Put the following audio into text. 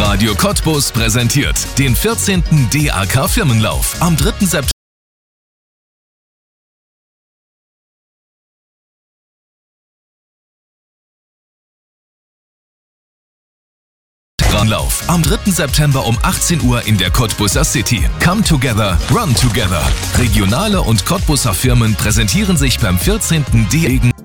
Radio Cottbus präsentiert den 14. DAK Firmenlauf am 3. September. Lauf am 3. September um 18 Uhr in der Cottbuser City. Come together, run together. Regionale und Cottbuser Firmen präsentieren sich beim 14. DAK.